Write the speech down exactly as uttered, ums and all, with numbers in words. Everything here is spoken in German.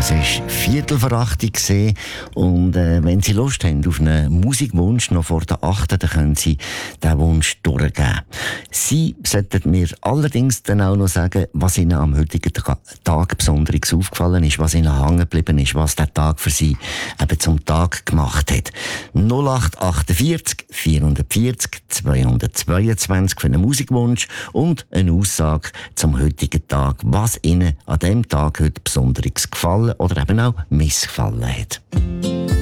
Es war Viertel vor acht gesehen und äh, wenn Sie Lust haben auf einen Musikwunsch noch vor der achten, dann können Sie diesen Wunsch durchgeben. Sie sollten mir allerdings dann auch noch sagen, was Ihnen am heutigen Tag besonders aufgefallen ist, was Ihnen hängen geblieben ist, was der Tag für Sie eben zum Tag gemacht hat. null acht achtundvierzig vierhundertvierzig zweihundertzweiundzwanzig für einen Musikwunsch und eine Aussage zum heutigen Tag, was Ihnen an diesem Tag heute besonders gefallen oder eben auch missgefallen hat.